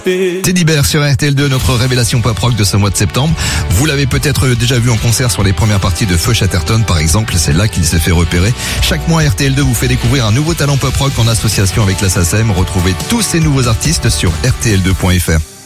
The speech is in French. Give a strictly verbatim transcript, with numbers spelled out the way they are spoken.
Teddy Bear sur R T L deux, notre révélation pop rock de ce mois de septembre. Vous l'avez peut-être déjà vu en concert sur les premières parties de Feu Chatterton par exemple, c'est là qu'il s'est fait repérer. Chaque mois R T L deux vous fait découvrir un nouveau talent pop rock en association avec la S A C E M. Retrouvez tous ces nouveaux artistes sur R T L deux point F R.